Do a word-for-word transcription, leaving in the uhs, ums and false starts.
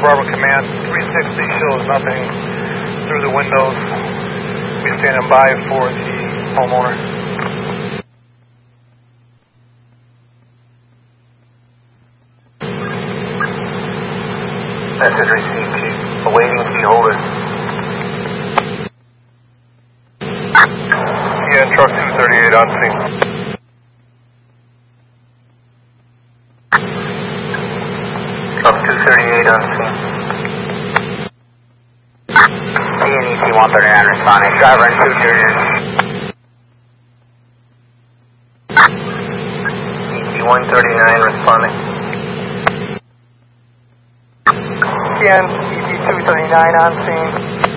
Barbara Command, three sixty shows nothing through the windows. We're standing by for the homeowner. Message received, Chief. Awaiting key holder. Yeah, truck two thirty-eight on scene. Truck two thirty-eight on scene. P N E T one thirty-nine responding. Driver and two thirty-nine. E T one thirty-nine responding. P N E T two thirty-nine on scene.